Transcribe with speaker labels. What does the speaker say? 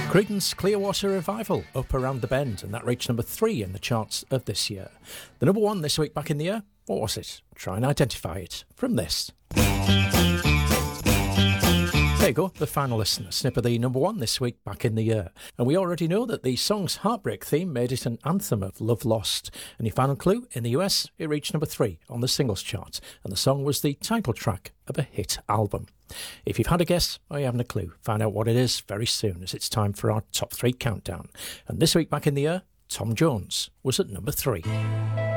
Speaker 1: Creedence Clearwater Revival, Up Around the Bend, and that reached number 3 in the charts of this year. The number 1 this week back in the year, what was it? Try and identify it from this. There you go, the final listener snip of the number 1 this week back in the year. And we already know that the song's heartbreak theme made it an anthem of love lost. And your final clue, in the US, it reached number 3 on the singles chart, and the song was the title track of a hit album. If you've had a guess or you haven't a clue, find out what it is very soon, as it's time for our top 3 countdown. And this week back in the year, Tom Jones was at number 3.